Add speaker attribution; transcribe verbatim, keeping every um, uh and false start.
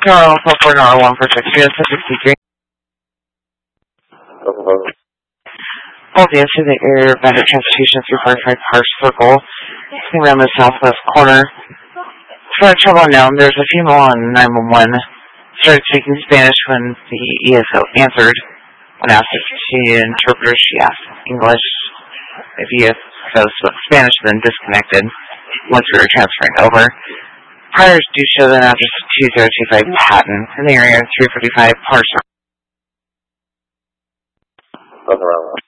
Speaker 1: Carl, four nine one for six three sixty-three. Hold the into the air vendor transportation three forty-five Park Circle. Looking around the southwest corner. For trouble unknown, there's a female on nine one one. Started speaking Spanish when the E S O answered. When asked if she interpreter, she asked English. If E S O spoke Spanish, then disconnected once we were transferring over. Priors do show that after two zero two five patent in the area three forty-five Park Circle.